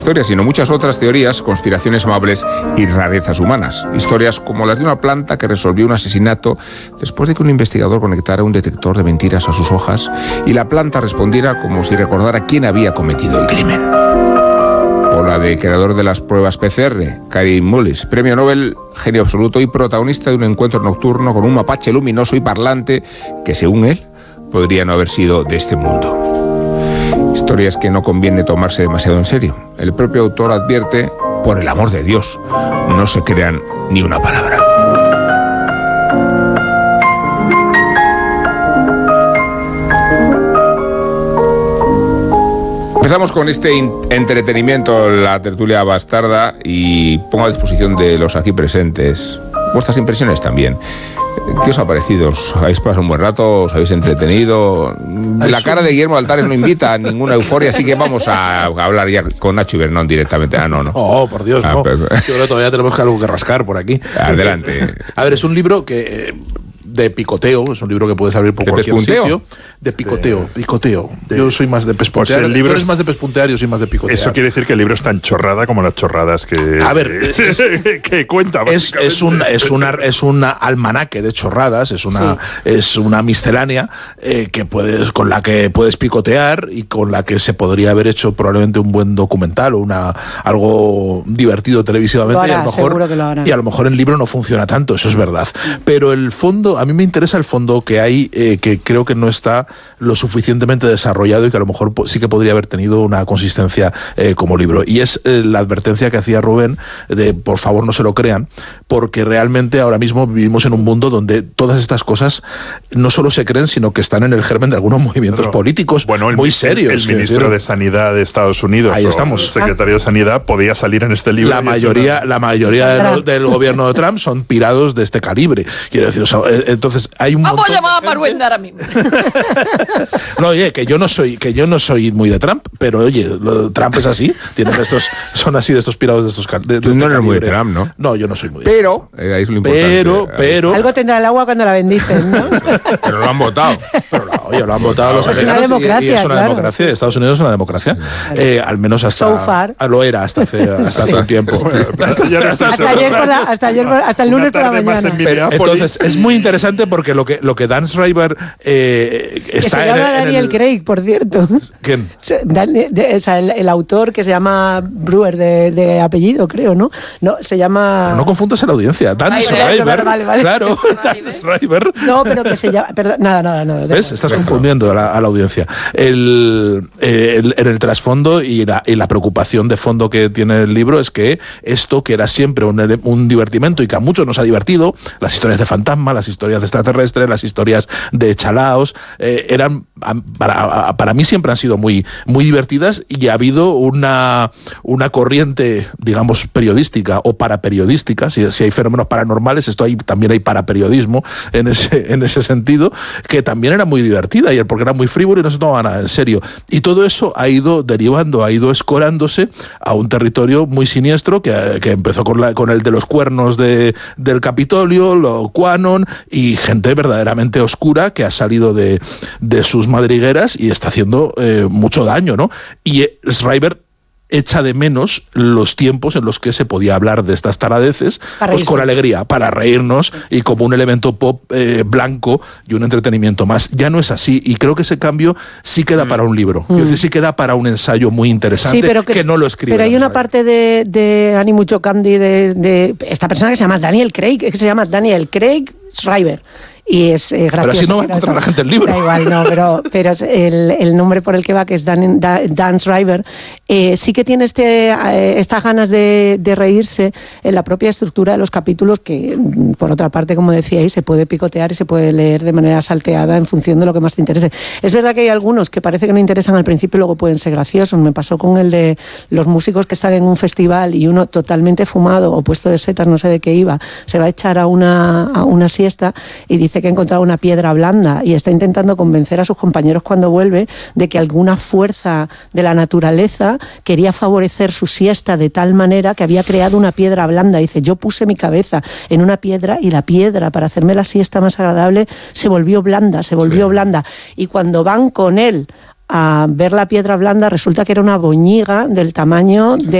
Historias, sino muchas otras teorías, conspiraciones amables y rarezas humanas. Historias como las de una planta que resolvió un asesinato después de que un investigador conectara un detector de mentiras a sus hojas y la planta respondiera como si recordara quién había cometido el crimen. O la del creador de las pruebas PCR, Kary Mullis, premio Nobel, genio absoluto y protagonista de un encuentro nocturno con un mapache luminoso y parlante que, según él, podría no haber sido de este mundo. Historias que no conviene tomarse demasiado en serio. El propio autor advierte, por el amor de Dios, no se crean ni una palabra. Empezamos con este entretenimiento, la tertulia bastarda, y pongo a disposición de los aquí presentes vuestras impresiones también. ¿Qué os ha parecido? ¿Os habéis pasado un buen rato? ¿Os habéis entretenido? La cara de Guillermo Altares no invita a ninguna euforia, así que vamos a hablar ya con Nacho Ibernón directamente. No. Oh, por Dios, no. Pero... Yo creo que todavía tenemos algo que rascar por aquí. Adelante. A ver, es un libro que... de picoteo, es un libro que puedes abrir por cualquier sitio. De picoteo. Yo soy más de pespuntear. Pues Tú eres más de pespuntear, yo soy más de picotear. Eso quiere decir que el libro es tan chorrada como las chorradas que... A ver, que cuenta. Es un almanaque de chorradas, es una miscelánea con la que puedes picotear y con la que se podría haber hecho probablemente un buen documental o algo divertido televisivamente. Y a lo mejor el libro no funciona tanto, eso es verdad. Pero el fondo, a mí me interesa el fondo que hay, que creo que no está lo suficientemente desarrollado y que a lo mejor sí que podría haber tenido una consistencia como libro. Y es la advertencia que hacía Rubén de por favor no se lo crean, porque realmente ahora mismo vivimos en un mundo donde todas estas cosas no solo se creen, sino que están en el germen de algunos movimientos políticos muy serios. El ministro de Sanidad de Estados Unidos, ahí estamos. El secretario de Sanidad, podía salir en este libro. La mayoría del gobierno de Trump son pirados de este calibre. Quiero decir, entonces hay un vamos a llamar a Maruenda ahora mismo. No, oye, que yo no soy muy de Trump, pero oye, Trump es así, son así de estos pirados de estos Tú no eres muy de Trump, ¿no? No, yo no soy muy de Trump. Pero, ahí es lo importante. Pero algo tendrá el agua cuando la bendicen, ¿no? Pero lo han votado. Lo han votado los americanos y es una democracia. Estados Unidos es una democracia. Al menos hasta lo era hasta hace un tiempo. Hasta el lunes por la mañana. Entonces es muy interesante porque lo que Dan Schreiber está se llama Daniel Craig, por cierto. ¿Quién? El autor, que se llama Brewer de apellido, creo, ¿no? No, se llama... Pero no confundas a la audiencia. Dan Schreiber. Vale. Claro, Dan Schreiber. No, pero que se llama... Perdón, nada. ¿Ves? Estás confundiendo a la audiencia. En el trasfondo y la preocupación de fondo que tiene el libro es que esto, que era siempre un divertimento y que a muchos nos ha divertido, las historias de fantasmas, las historias de extraterrestres, las historias de chalaos, eran para mí siempre han sido muy, muy divertidas, y ha habido una corriente, digamos, periodística o paraperiodística. Si hay fenómenos paranormales, también hay paraperiodismo en ese sentido, que también era muy divertida, porque era muy frívolo y no se tomaba nada en serio. Y todo eso ha ido derivando, ha ido escorándose a un territorio muy siniestro que empezó con el de los cuernos del Capitolio, lo QAnon, y gente verdaderamente oscura que ha salido de sus madrigueras y está haciendo mucho daño, ¿no? Y Schreiber echa de menos los tiempos en los que se podía hablar de estas taradeces pues con alegría, para reírnos y como un elemento pop blanco y un entretenimiento más. Ya no es así, y creo que ese cambio sí queda para un libro. Quiero decir, sí queda para un ensayo muy interesante, sí, pero que no lo escribe. Pero hay una parte de Annie Muchocandi, de esta persona que se llama Daniel Craig Schreiber. Y es gracioso. Pero así no va a encontrar la gente el libro. Da igual, no, pero es el nombre por el que va, que es Dan Schreiber, sí que tiene estas ganas de reírse en la propia estructura de los capítulos, que por otra parte, como decíais, se puede picotear y se puede leer de manera salteada en función de lo que más te interese. Es verdad que hay algunos que parece que no interesan al principio y luego pueden ser graciosos. Me pasó con el de los músicos que están en un festival y uno totalmente fumado o puesto de setas, no sé de qué iba, se va a echar a una siesta y dice que ha encontrado una piedra blanda y está intentando convencer a sus compañeros cuando vuelve de que alguna fuerza de la naturaleza quería favorecer su siesta de tal manera que había creado una piedra blanda. Dice, yo puse mi cabeza en una piedra y la piedra, para hacerme la siesta más agradable, se volvió blanda. Y cuando van con él a ver la piedra blanda, resulta que era una boñiga del tamaño de